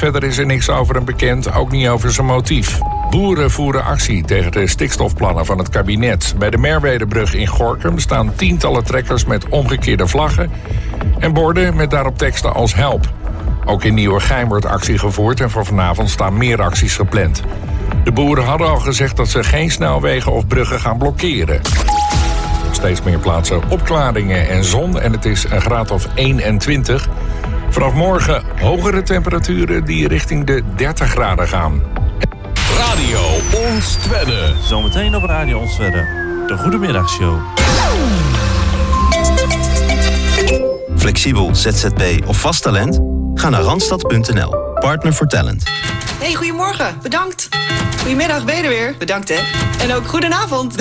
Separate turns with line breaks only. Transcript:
Verder is er niks over hem bekend, ook niet over zijn motief. Boeren voeren actie tegen de stikstofplannen van het kabinet. Bij de Merwedebrug in Gorinchem staan tientallen trekkers met omgekeerde vlaggen en borden met daarop teksten als help. Ook in Nieuwegein wordt actie gevoerd en voor vanavond staan meer acties gepland. De boeren hadden al gezegd dat ze geen snelwegen of bruggen gaan blokkeren. Op steeds meer plaatsen opklaringen en zon en het is een graad of 21. Vanaf morgen hogere temperaturen die richting de 30 graden gaan.
Radio Ons Twedde.
Zometeen op Radio Ons Twedde. De Goedemiddagshow.
Flexibel, ZZP of vast talent? Ga naar Randstad.nl. Partner voor Talent.
Hey, goedemorgen. Bedankt. Goedemiddag, ben je er weer? Bedankt, hè. En ook goedenavond.